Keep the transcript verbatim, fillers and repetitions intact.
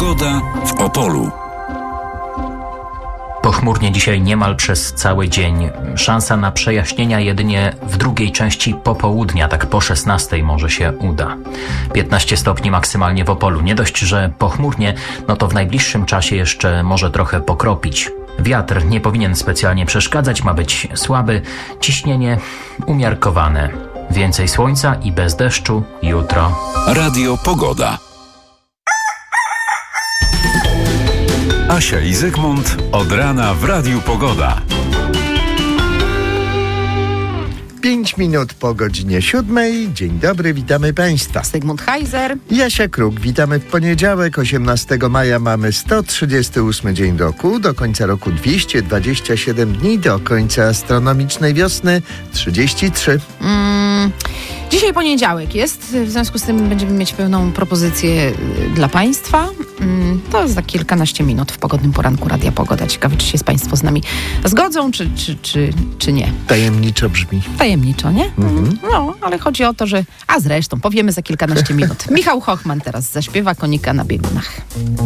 Pogoda w Opolu. Pochmurnie dzisiaj niemal przez cały dzień. Szansa na przejaśnienia jedynie w drugiej części popołudnia, tak po szesnastej może się uda. piętnaście stopni maksymalnie w Opolu. Nie dość, że pochmurnie, no to w najbliższym czasie jeszcze może trochę pokropić. Wiatr nie powinien specjalnie przeszkadzać, ma być słaby, ciśnienie umiarkowane. Więcej słońca i bez deszczu jutro. Radio Pogoda. Asia i Zygmunt od rana w Radiu Pogoda. Pięć minut po godzinie siódmej. Dzień dobry, witamy Państwa. Zygmunt Heiser. Jasia Kruk, witamy w poniedziałek, osiemnastego maja. Mamy sto trzydziesty ósmy dzień roku, do końca roku dwieście dwadzieścia siedem dni, do końca astronomicznej wiosny trzydzieści trzy. Mm, dzisiaj poniedziałek jest, w związku z tym będziemy mieć pełną propozycję dla Państwa. Mm, to za kilkanaście minut w pogodnym poranku Radia Pogoda. Ciekawe, czy się Państwo z nami zgodzą, czy, czy, czy, czy nie. Tajemniczo brzmi. Tajemniczo, nie? Mhm. No, ale chodzi o to, że... A zresztą, powiemy za kilkanaście minut. Michał Hochman teraz zaśpiewa Konika na biegunach.